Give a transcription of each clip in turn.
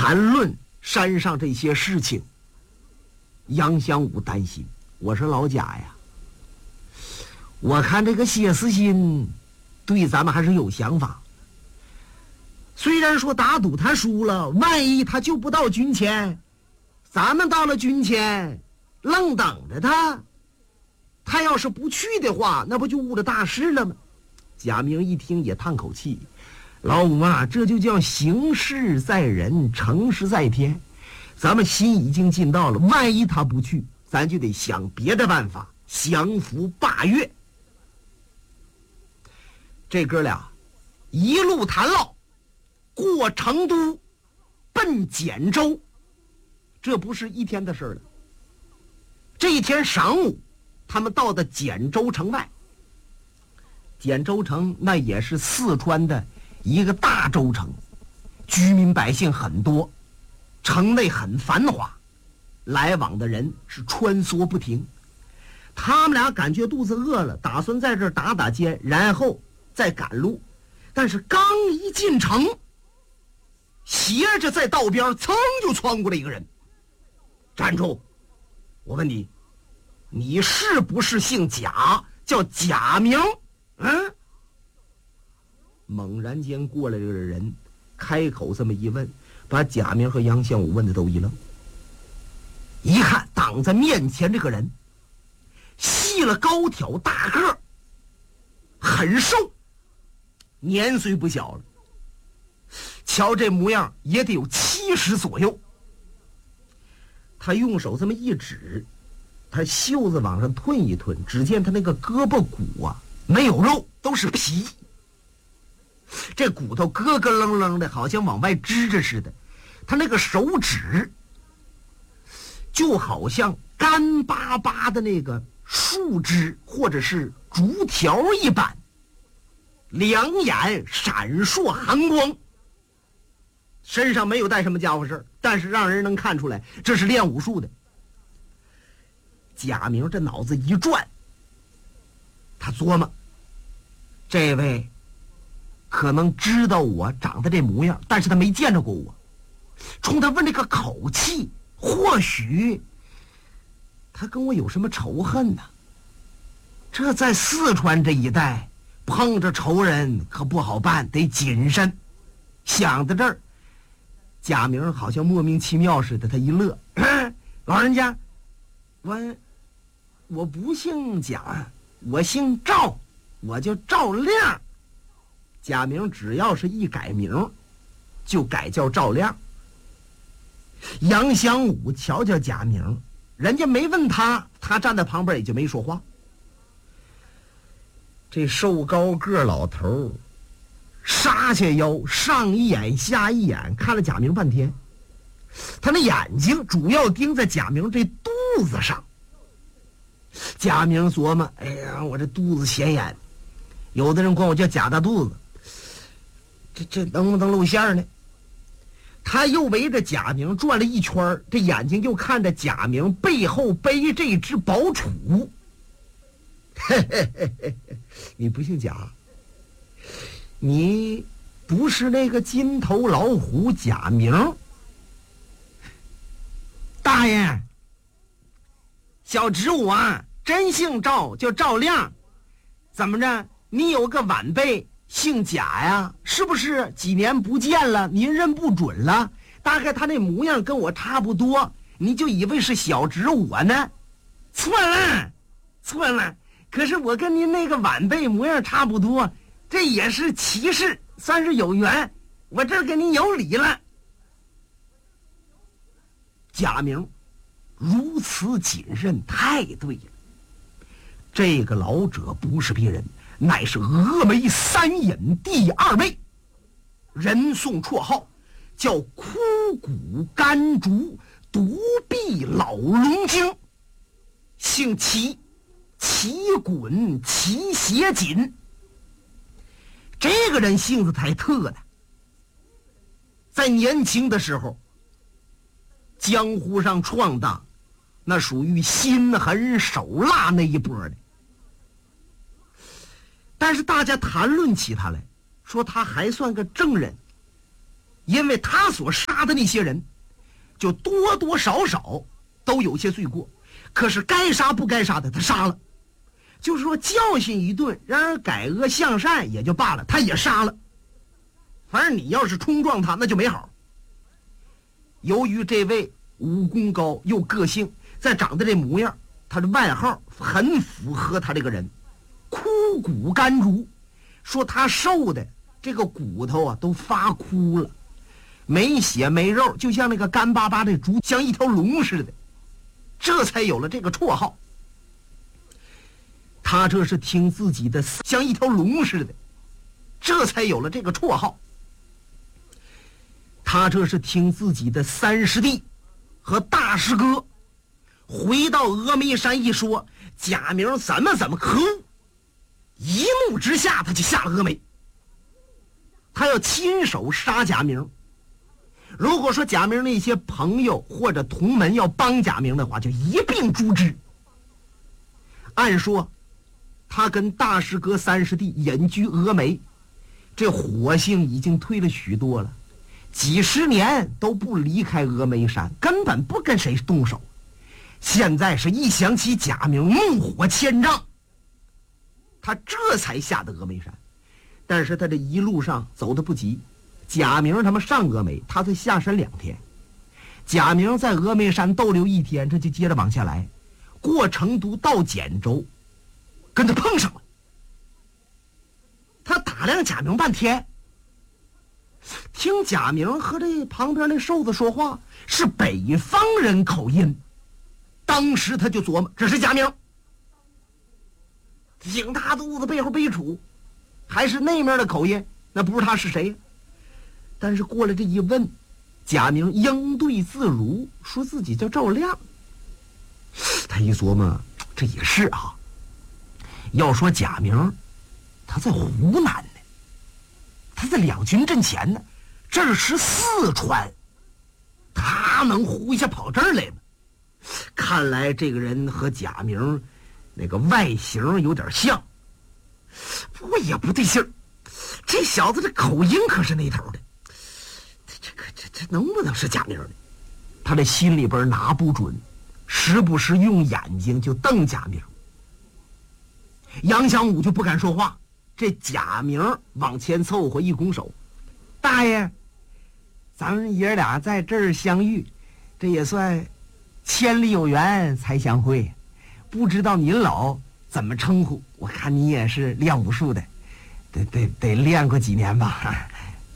谈论山上这些事情。杨香武担心，我说老贾呀，我看这个谢思新对咱们还是有想法。虽然说打赌他输了，万一他就不到军前，咱们到了军前愣等着他，他要是不去的话，那不就误了大事了吗？贾明一听也叹口气，老五啊，这就叫行事在人，成事在天。咱们心已经尽到了，万一他不去，咱就得想别的办法降服霸越。这哥俩一路谈唠，过成都，奔简州，这不是一天的事了。这一天晌午，他们到的简州城外。简州城那也是四川的一个大州城，居民百姓很多，城内很繁华，来往的人是穿梭不停。他们俩感觉肚子饿了，打算在这儿打打尖，然后再赶路。但是刚一进城，斜着在道边噌就窜过来一个人。站住！我问你，你是不是姓贾，叫贾明？猛然间过来这个人开口这么一问，把贾明和杨香武问的都一愣。一看挡在面前这个人细了高挑大个，很瘦，年岁不小了，瞧这模样也得有70左右。他用手这么一指，他袖子往上褪一褪，只见他那个胳膊骨啊没有肉，都是皮，这骨头咯咯楞楞的，好像往外支着似的。他那个手指就好像干巴巴的那个树枝或者是竹条一般，两眼闪烁寒光，身上没有带什么家伙事，但是让人能看出来这是练武术的。贾明这脑子一转，他琢磨，这位可能知道我长得这模样，但是他没见着过我。冲他问这个口气，或许他跟我有什么仇恨呢？这在四川这一带碰着仇人可不好办，得谨慎。想到这儿，贾明好像莫名其妙似的，他一乐，老人家，我不姓贾，我姓赵，我叫赵亮。贾明只要是一改名，就改叫赵亮。杨香武瞧瞧贾明，人家没问他，他站在旁边也就没说话。这瘦高个老头杀下腰，上一眼下一眼看了贾明半天，他那眼睛主要盯在贾明这肚子上。贾明琢磨，哎呀，我这肚子显眼，有的人管我叫贾大肚子，这能不能露馅呢？他又围着贾明转了一圈，这眼睛又看着贾明背后背这只宝杵。你不姓贾，你不是那个金头老虎贾明？大爷，小侄我啊，真姓赵，叫赵亮。怎么着？你有个晚辈姓贾呀？是不是几年不见了，您认不准了？大概他那模样跟我差不多，你就以为是小侄我呢？错了，错了。可是我跟您那个晚辈模样差不多，这也是奇事，算是有缘。我这儿跟您有礼了。贾明如此谨慎，太对了。这个老者不是别人，乃是峨眉三隐第二位，人送绰号叫枯骨干竹独臂老龙精，姓齐，齐滚齐斜紧。这个人性子才特呢，在年轻的时候江湖上闯荡，那属于心狠手辣那一波的。但是大家谈论起他来，说他还算个正人， 因为他所杀的那些人，就多多少少都有些罪过，可是该杀不该杀的他杀了，就是说教训一顿，让人改恶向善也就罢了，他也杀了。反正你要是冲撞他，那就没好。由于这位武功高又个性，再长得这模样，他的外号很符合他这个人，枯骨干竹，说他瘦的这个骨头啊都发枯了，没血没肉，就像那个干巴巴的竹，像一条龙似的，这才有了这个绰号。他这是听自己的，像一条龙似的，这才有了这个绰号。他这是听自己的三师弟和大师哥回到峨眉山一说，贾明怎么可恶，一怒之下他就下了峨眉，他要亲手杀贾明。如果说贾明那些朋友或者同门要帮贾明的话，就一并诛之。按说他跟大师哥三师弟隐居峨眉，这火性已经退了许多了，几十年都不离开峨眉山，根本不跟谁动手。现在是一想起贾明，怒火千丈，他这才下的峨眉山。但是他这一路上走得不急，贾明他们上峨眉，他才下山2天。贾明在峨眉山逗留1天，这就接着往下来，过成都到简州，跟他碰上了。他打量贾明半天，听贾明和这旁边那瘦子说话是北方人口音，当时他就琢磨，这是贾明。挺大肚子背后背杵，还是那面的口音，那不知他是谁。但是过来这一问，贾明应对自如，说自己叫赵亮。他一琢磨，这也是啊，要说贾明他在湖南呢，他在两军阵前呢，这是四川，他能胡一下跑这儿来吗？看来这个人和贾明那个外形有点像，不过也不对劲儿。这小子这口音可是那头的，这能不能是贾明呢？他这心里边拿不准，时不时用眼睛就瞪贾明。杨祥武就不敢说话，这贾明往前凑合一拱手：“大爷，咱们爷俩在这儿相遇，这也算千里有缘才相会。不知道您老怎么称呼？我看你也是练武术的，得练过几年吧。”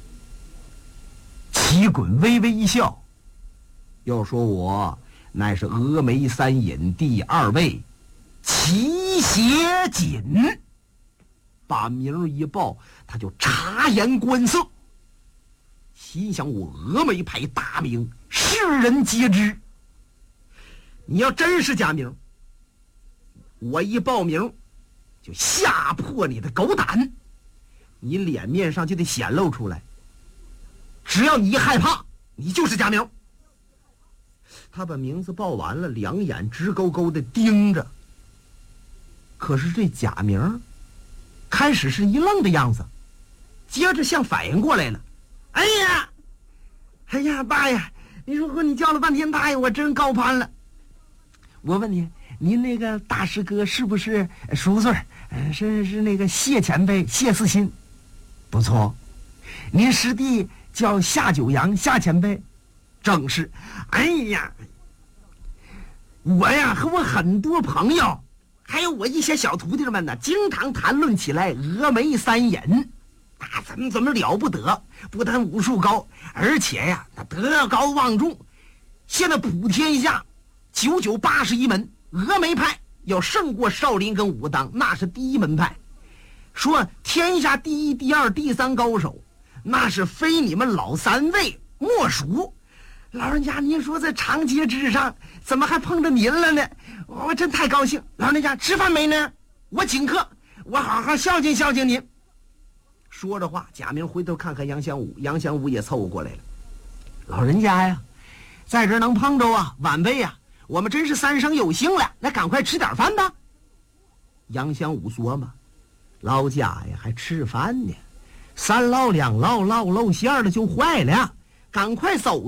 齐衮微微一笑，要说我乃是峨眉3隐第2位齐协锦。把名一报，他就察言观色，心想我峨眉派大名，世人皆知。你要真是贾明，我一报名就吓破你的狗胆，你脸面上就得显露出来。只要你一害怕，你就是贾明。他把名字报完了，两眼直勾勾的盯着。可是这贾明开始是一愣的样子，接着像反应过来了。哎呀，大爷，你说你叫了半天大爷，我真高攀了。我问你，您那个大师哥是不是熟岁？是那个谢前辈谢四新？不错。您师弟叫夏九阳夏前辈？正是。哎呀，我呀和我很多朋友还有我一些小徒弟们呢，经常谈论起来峨眉3隐，怎么了不得，不但武术高，而且呀他德高望重。现在普天下9981门，峨眉派要胜过少林跟武当，那是第一门派。说天下第1、第2、第3高手，那是非你们老3位莫属。老人家，您说在长街之上怎么还碰着您了呢？我真太高兴。老人家吃饭没呢？我请客，我好好孝敬孝敬您。说着话，贾明回头看看杨祥武，杨祥武也凑过来了。老人家呀，在这能碰着啊，晚辈呀，我们真是3生有幸了，那赶快吃点饭吧。杨祥武琢磨，老家呀还吃饭呢，3烙2烙烙露馅了就坏了， 赶快走